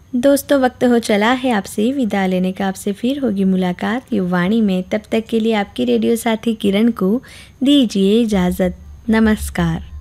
दोस्तों, वक्त हो चला है आपसे विदा लेने का। आपसे फिर होगी मुलाकात युवाणी में। तब तक के लिए आपकी रेडियो साथी किरण को दीजिए इजाज़त। नमस्कार।